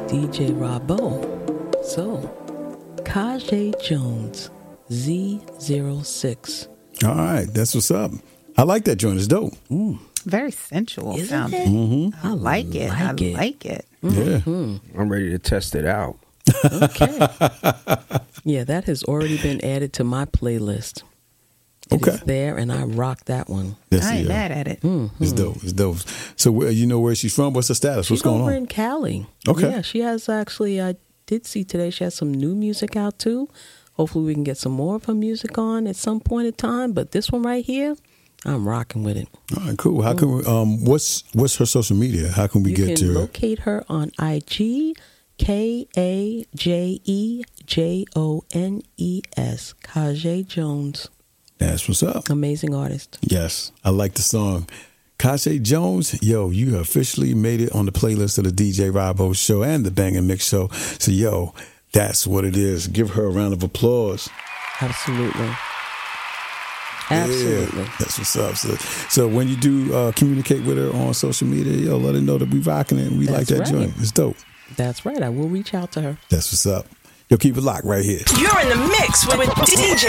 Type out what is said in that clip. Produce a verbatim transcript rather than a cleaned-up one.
D J Rabo. So, Kajay Jones, Z zero six. All right, that's what's up. I like that joint. It's dope. Mm. Very sensual Isn't sounding. it? Mm-hmm. I like it. Like I it. like it. Mm-hmm. Yeah. I'm ready to test it out. Okay. Yeah, that has already been added to my playlist. It Okay. is there, and I rock that one. That's I ain't it, yeah. mad at it. Mm-hmm. It's dope. It's dope. So uh, you know where she's from? What's the status? What's She's going over on? in Cali. Okay. Yeah, she has actually, I did see today, she has some new music out too. Hopefully we can get some more of her music on at some point in time. But this one right here, I'm rocking with it. All right, cool. How can we, um what's what's her social media? How can we You get can to her? locate her on I G, K A J E J O N E S, Kajay Jones. That's what's up. Amazing artist. Yes, I like the song. Kajay Jones, yo, you have officially made it on the playlist of the D J Rabo Show and the Bang and Mix Show. So, yo, that's what it is. Give her a round of applause. Absolutely. Absolutely. Yeah, that's what's up. So, so when you do uh, communicate with her on social media, yo, let her know that we rocking it and we like That's that right. joint. It's dope. That's right. I will reach out to her. That's what's up. Yo, keep it locked right here. You're in the mix with, with D J